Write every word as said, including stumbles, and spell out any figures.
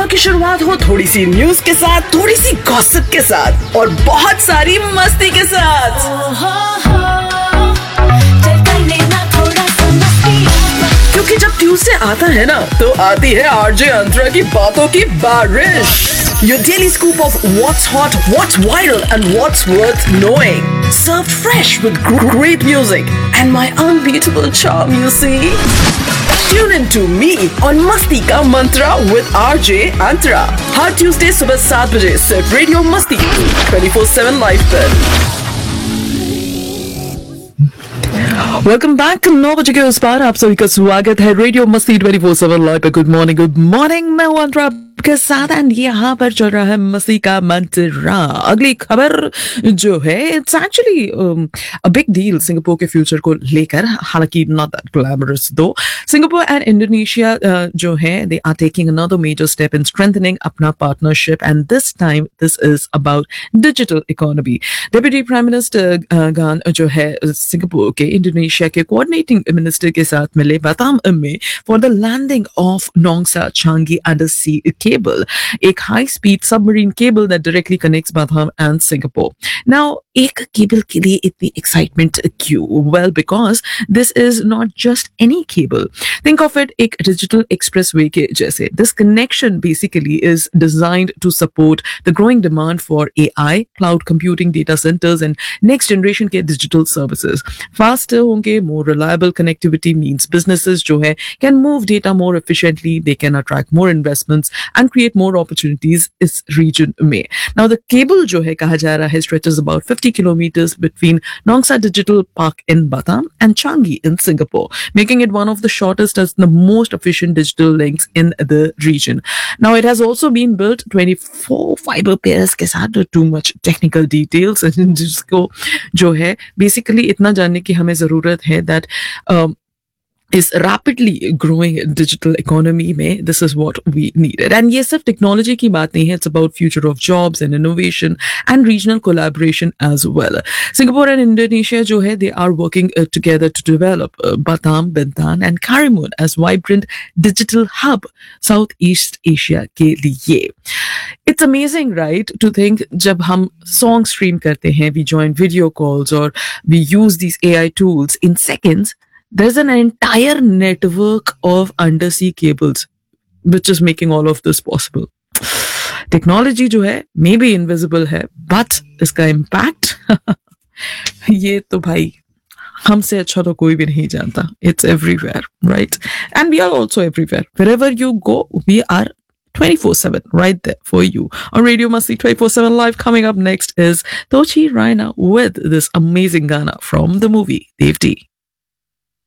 सुबह की शुरुआत हो थोड़ी सी न्यूज के साथ, थोड़ी सी गॉसिप के साथ और बहुत सारी मस्ती के साथ। क्योंकि जब ट्यूसडे आता है ना, तो आती है आरजे अंतरा की बातों की बारिश। Your daily scoop of what's hot, what's viral, and what's worth knowing. Served fresh with gr- great music and my unbeatable charm, you see. Tune in to me on Masti Ka Mantra with R J Antara. Her Tuesday सुबह सात बजे सिर्फ radio मस्ती twenty-four seven live पर। Welcome back. नौ बजे के उस पार आप सभी का स्वागत है रेडियो मस्ती ट्वेंटी फोर सेवन लाइव पे। Good morning, good morning. मैं हूं अंतरा के साथ एंड यहाँ पर चल रहा है मस्ती का मंत्रा। अगली खबर जो है, it's actually a big deal Singapore के फ्यूचर को लेकर, हालांकि नॉट दैट ग्लैमरस दो। सिंगापुर एंड इंडोनेशिया जो है, they are taking another major step in strengthening अपना partnership and this time this is about digital economy. Deputy prime minister गान जो है सिंगापुर के इंडोनेशिया के कोऑर्डिनेटिंग मिनिस्टर के साथ मिले बाताम में for the landing of नोंगसा Changi under C cable, एक high speed submarine cable that directly connects Batam and Singapore. Now, एक cable के लिए इतनी excitement क्यों? Well, because this is not just any cable. Think of it एक digital expressway के जैसे. This connection basically is designed to support the growing demand for A I, cloud computing, data centers, and next generation के digital services. Faster होंगे, more reliable connectivity means businesses जो है can move data more efficiently, they can attract more investments and create more opportunities इस region में. Now the cable जो है कहा जा रहा है stretches about fifty kilometers between Nongsa Digital Park in Batam and Changi in Singapore, making it one of the shortest and the most efficient digital links in the region. Now it has also been built twenty-four fiber pairs के साथ, too much technical details जिसको जो है basically इतना जानने की हमें जरूरत है that um, इस rapidly growing digital economy में this is what we needed. And ये सिर्फ technology की बात नहीं है, it's about future of jobs and innovation and regional collaboration as well. Singapore and Indonesia जो है, they are working uh, together to develop uh, Batam, Bintan and Karimun as vibrant digital hub Southeast Asia के लिए. It's amazing, right, to think जब हम song stream करते हैं, we join video calls or we use these A I tools in seconds. There's an entire network of undersea cables which is making all of this possible. Technology जो है maybe invisible है, but इसका impact ये तो भाई हमसे अच्छा तो कोई भी नहीं जानता. It's everywhere, right? And we are also everywhere. Wherever you go, we are twenty-four seven right there for you on Radio Masti twenty-four seven Live. Coming up next is Tochi Raina with this amazing Gana from the movie Devdi.